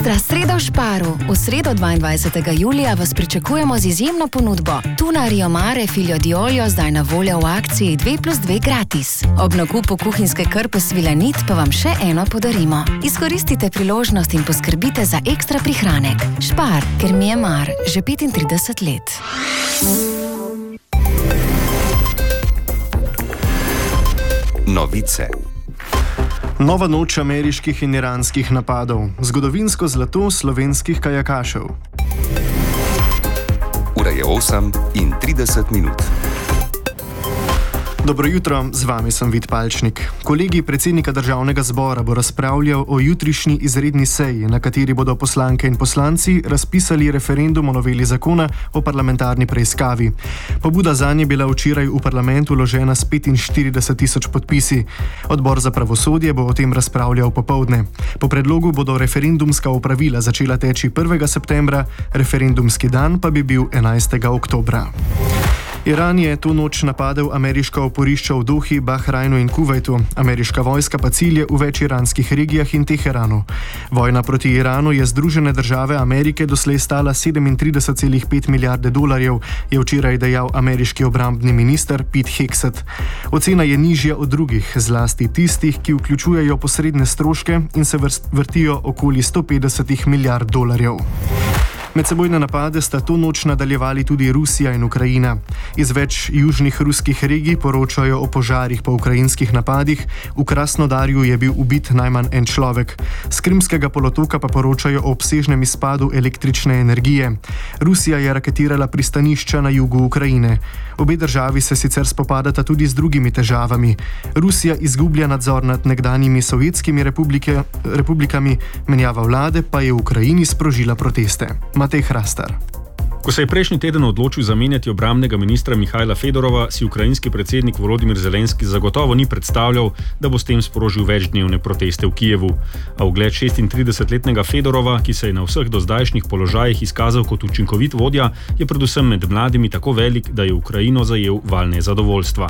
Ekstra sredo v Sparu. V sredo 22. julija vas pričakujemo z izjemno ponudbo. Tuna Rio Mare Figlio di Olio zdaj na voljo v akciji 2+2 gratis. Ob nakupu kuhinjske krpe Svilanit pa vam še eno podarimo. Izkoristite priložnost in poskrbite za ekstra prihranek. Spar, ker mi je mar, že 35 let. Novice. Nova noč ameriških in iranskih napadov. Zgodovinsko zlato slovenskih kajakašev. Ura je 8:30. Dobro jutro, z vami sem Vid Palčnik. Kolegij predsednika Državnega zbora bo razpravljal o jutrišnji izredni seji, na kateri bodo poslanke in poslanci razpisali referendum o noveli zakona o parlamentarni preiskavi. Pobuda zanje je bila včeraj v parlamentu vložena s 45 tisoč podpisi. Odbor za pravosodje bo o tem razpravljal popoldne. Po predlogu bodo referendumska opravila začela teči 1. septembra, referendumski dan pa bi bil 11. oktobra. Iran je to noč napadel ameriška oporišča v Dohi, Bahrajnu in Kuvajtu. Ameriška vojska pa cilje v več iranskih regijah in Teheranu. Vojna proti Iranu je Združene države Amerike doslej stala 37,5 milijarde dolarjev, je včeraj dejal ameriški obrambni minister Pete Hegseth. Ocena je nižja od drugih, zlasti tistih, ki vključujejo posredne stroške in se vrtijo okoli 150 milijard dolarjev. Medsebojne napade sta to noč nadaljevali tudi Rusija in Ukrajina. Iz več južnih ruskih regij poročajo o požarih po ukrajinskih napadih. V Krasnodarju je bil ubit najmanj en človek. S Krimskega polotoka pa poročajo o obsežnem izpadu električne energije. Rusija je raketirala pristanišča na jugu Ukrajine. Obe državi se sicer spopadata tudi z drugimi težavami. Rusija izgublja nadzor nad nekdanjimi sovjetskimi republikami, menjava vlade pa je v Ukrajini sprožila proteste. Matej Hrastar. Ko se je prejšnji teden odločil zamenjati obrambnega ministra Mihajla Fedorova, si ukrajinski predsednik Volodimir Zelenski zagotovo ni predstavljal, da bo s tem sprožil večdnevne proteste v Kijevu. A ugled 36-letnega Fedorova, ki se je na vseh dozdajšnjih položajih izkazal kot učinkovit vodja, je predvsem med mladimi tako velik, da je Ukrajino zajel val nezadovoljstva.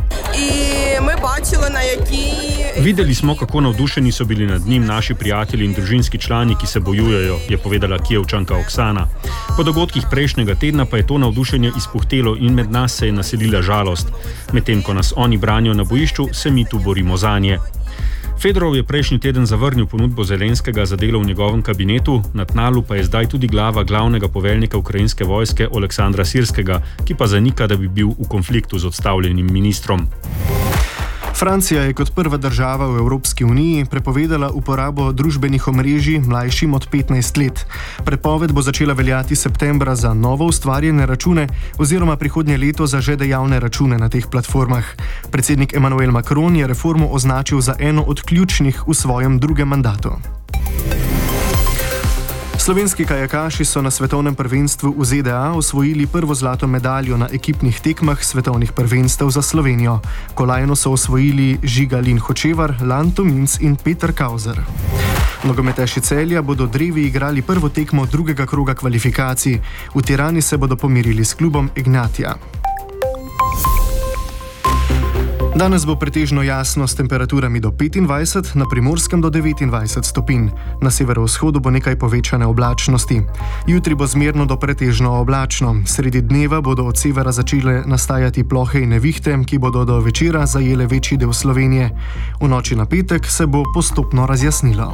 Videli smo, kako navdušeni so bili nad njim naši prijatelji in družinski člani, ki se bojujejo, je povedala Kijevčanka Oksana. Po dogodkih prejšnjega tedna pa je to navdušenje izpuhtelo in med nas se je naselila žalost. Medtem ko nas oni branijo na bojišču, se mi tu borimo zanje. Fedorov je prejšnji teden zavrnil ponudbo Zelenskega za delo v njegovem kabinetu, na tnalu pa je zdaj tudi glava glavnega poveljnika ukrajinske vojske Oleksandra Sirskega, ki pa zanika, da bi bil v konfliktu z odstavljenim ministrom. Francija je kot prva država v Evropski uniji prepovedala uporabo družbenih omrežij mlajšim od 15 let. Prepoved bo začela veljati septembra za novo ustvarjene račune oziroma prihodnje leto za že dejavne račune na teh platformah. Predsednik Emmanuel Macron je reformo označil za eno od ključnih v svojem drugem mandatu. Slovenski kajakaši so na svetovnem prvenstvu v ZDA osvojili prvo zlato medaljo na ekipnih tekmah svetovnih prvenstev za Slovenijo. Kolajno so osvojili Žiga Lin Hočevar, Lanto Minc in Peter Kauzer. Nogometaši Celja bodo drevi igrali prvo tekmo drugega kroga kvalifikacij. V Tirani se bodo pomirili s klubom Ignatija. Danes bo pretežno jasno s temperaturami do 25, na Primorskem do 29 stopinj. Na severovzhodu bo nekaj povečane oblačnosti. Jutri bo zmerno do pretežno oblačno. Sredi dneva bodo od severa začele nastajati plohe in nevihte, ki bodo do večera zajele večji del Slovenije. V noči na petek se bo postopno razjasnilo.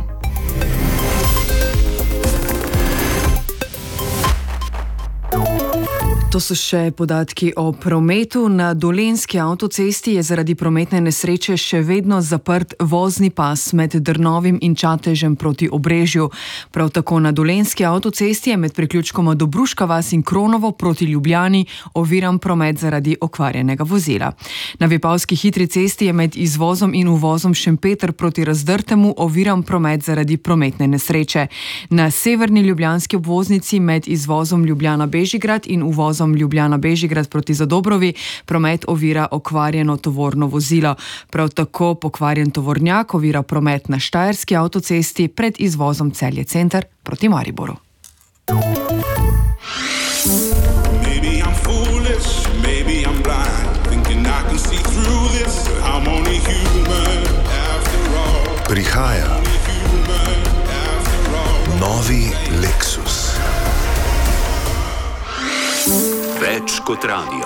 To so še podatki o prometu. Na Dolenjski avtocesti je zaradi prometne nesreče še vedno zaprt vozni pas med Drnovim in Čatežem proti Obrežju. Prav tako na Dolenjski avtocesti je med priključkoma Dobruška vas in Kronovo proti Ljubljani oviran promet zaradi okvarjenega vozila. Na Vipavski hitri cesti je med izvozom in uvozom Šempeter proti Razdrtemu oviran promet zaradi prometne nesreče. Na severni ljubljanski obvoznici med izvozom Ljubljana-Bežigrad in uvozom Ljubljana-Bežigrad proti Zadobrovi promet ovira okvarjeno tovorno vozilo. Prav tako pokvarjen tovornjak ovira promet na Štajerski avtocesti pred izvozom Celje center proti Mariboru. Prihaja nova Novi Lexus. Več kot radio.